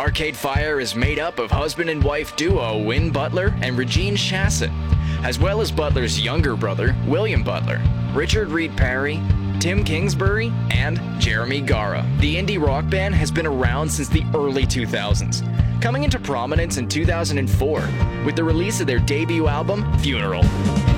Arcade Fire is made up of husband and wife duo Win Butler and Regine Chasson, as well as Butler's younger brother, William Butler, Richard Reed Parry, Tim Kingsbury, and Jeremy Gara. The indie rock band has been around since the early 2000s, coming into prominence in 2004 with the release of their debut album, Funeral.